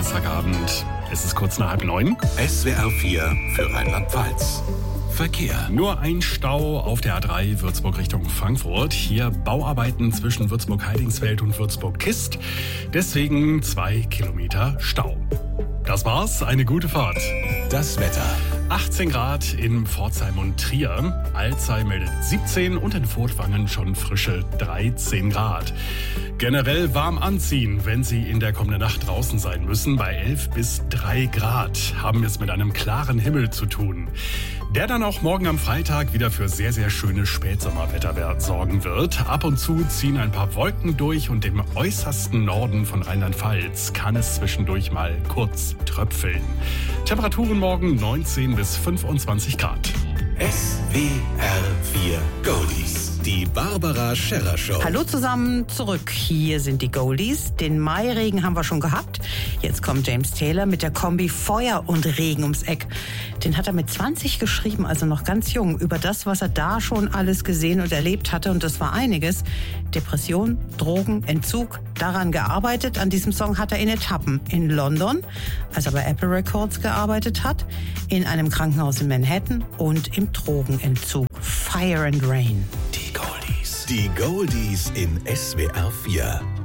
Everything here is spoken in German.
Donnerstagabend. Es ist kurz nach 8:30. SWR 4 für Rheinland-Pfalz. Verkehr. Nur ein Stau auf der A3 Würzburg Richtung Frankfurt. Hier Bauarbeiten zwischen Würzburg-Heidingsfeld und Würzburg-Kist. Deswegen 2 Kilometer Stau. Das war's, eine gute Fahrt. Das Wetter. 18 Grad in Pforzheim und Trier. Alzey meldet 17 und in Furtwangen schon frische 13 Grad. Generell warm anziehen, wenn Sie in der kommenden Nacht draußen sein müssen. Bei 11 bis 3 Grad haben wir es mit einem klaren Himmel zu tun. Der dann auch morgen am Freitag wieder für sehr, sehr schönes Spätsommerwetter sorgen wird. Ab und zu ziehen ein paar Wolken durch und im äußersten Norden von Rheinland-Pfalz kann es zwischendurch mal kurz tröpfeln. Temperaturen morgen 19 bis 25 Grad. SWR 4 Goldies. Die Barbara Scherrer Show. Hallo zusammen, zurück. Hier sind die Goldies. Den Mairegen haben wir schon gehabt. Jetzt kommt James Taylor mit der Kombi Feuer und Regen ums Eck. Den hat er mit 20 geschrieben, also noch ganz jung, über das, was er da schon alles gesehen und erlebt hatte. Und das war einiges. Depression, Drogen, Entzug, daran gearbeitet. An diesem Song hat er in Etappen in London, als er bei Apple Records gearbeitet hat, in einem Krankenhaus in Manhattan und im Drogenentzug. Fire and Rain. Die Goldies. Die Goldies in SWR 4.